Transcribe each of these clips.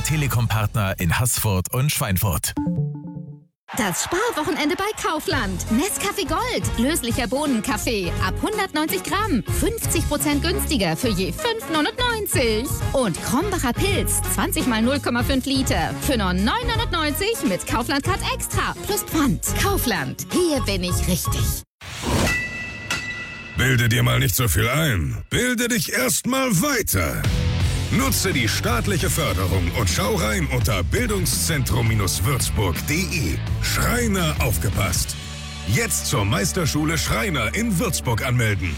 Telekom-Partner in Haßfurt und Schweinfurt. Das Sparwochenende bei Kaufland. Nescafé Gold. Löslicher Bohnenkaffee. Ab 190 Gramm. 50% günstiger für je 5,99. Und Krombacher Pilz. 20 mal 0,5 Liter. Für nur 9,99 mit Kaufland Card Extra. Plus Pfand. Kaufland. Hier bin ich richtig. Bilde dir mal nicht so viel ein. Bilde dich erst mal weiter. Nutze die staatliche Förderung und schau rein unter bildungszentrum-würzburg.de. Schreiner aufgepasst. Jetzt zur Meisterschule Schreiner in Würzburg anmelden.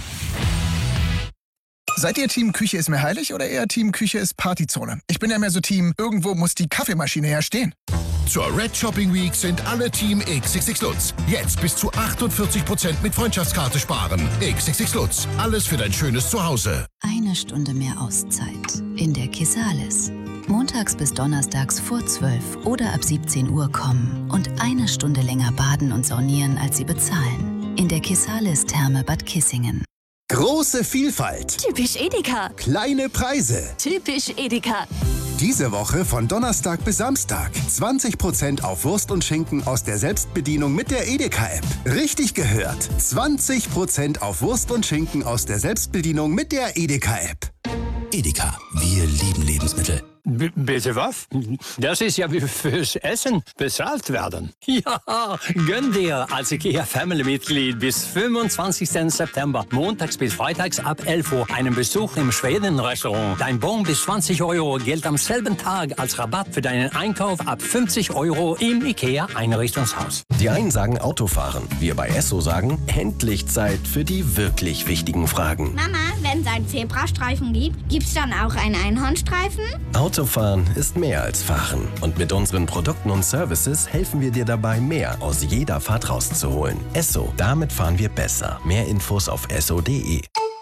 Seid ihr Team Küche ist mir heilig oder eher Team Küche ist Partyzone? Ich bin ja mehr so Team, irgendwo muss die Kaffeemaschine ja stehen. Zur Red Shopping Week sind alle Team XXX Lutz. Jetzt bis zu 48% mit Freundschaftskarte sparen. XXX Lutz. Alles für dein schönes Zuhause. Eine Stunde mehr Auszeit in der Kisalis. Montags bis donnerstags vor 12 oder ab 17 Uhr kommen und eine Stunde länger baden und saunieren, als Sie bezahlen. In der Kisalis Therme Bad Kissingen. Große Vielfalt. Typisch Edeka. Kleine Preise. Typisch Edeka. Diese Woche von Donnerstag bis Samstag 20% auf Wurst und Schinken aus der Selbstbedienung mit der Edeka-App. Richtig gehört. 20% auf Wurst und Schinken aus der Selbstbedienung mit der Edeka-App. Edeka, wir lieben Lebensmittel. Bitte was? Das ist ja wie fürs Essen bezahlt werden. Ja, gönn dir als IKEA-Family-Mitglied bis 25. September, montags bis freitags ab 11 Uhr, einen Besuch im Schweden-Restaurant. Dein Bon bis 20 € gilt am selben Tag als Rabatt für deinen Einkauf ab 50 € im IKEA-Einrichtungshaus. Die einen sagen Autofahren, wir bei Esso sagen, endlich Zeit für die wirklich wichtigen Fragen. Mama, wenn es einen Zebrastreifen gibt, gibt's dann auch einen Einhornstreifen? Autofahren ist mehr als Fahren. Und mit unseren Produkten und Services helfen wir dir dabei, mehr aus jeder Fahrt rauszuholen. Esso, damit fahren wir besser. Mehr Infos auf esso.de.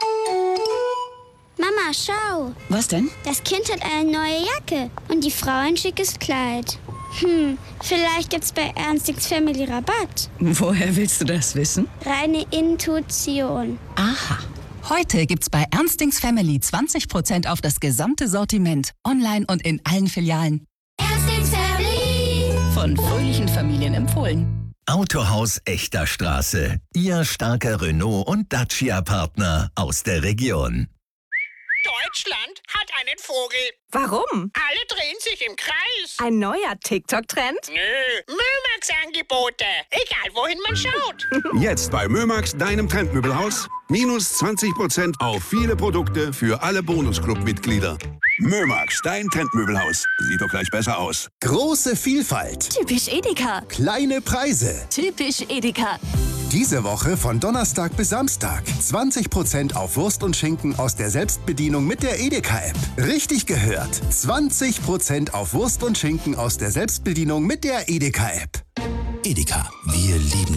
Mama, schau. Was denn? Das Kind hat eine neue Jacke und die Frau ein schickes Kleid. Vielleicht gibt's bei Ernstings Family Rabatt. Woher willst du das wissen? Reine Intuition. Aha. Heute gibt's bei Ernstings Family 20% auf das gesamte Sortiment. Online und in allen Filialen. Ernstings Family. Von fröhlichen Familien empfohlen. Autohaus Echter Straße. Ihr starker Renault- und Dacia-Partner aus der Region. Deutschland hat einen Vogel. Warum? Alle drehen sich im Kreis. Ein neuer TikTok-Trend? Nö, Mömax-Angebote. Egal, wohin man schaut. Jetzt bei Mömax, deinem Trendmöbelhaus. Minus 20% auf viele Produkte für alle Bonusclub-Mitglieder. Mömax, dein Trendmöbelhaus. Sieht doch gleich besser aus. Große Vielfalt. Typisch Edeka. Kleine Preise. Typisch Edeka. Diese Woche von Donnerstag bis Samstag 20% auf Wurst und Schinken aus der Selbstbedienung mit der Edeka-App. Richtig gehört. 20% auf Wurst und Schinken aus der Selbstbedienung mit der Edeka-App. Edeka, wir lieben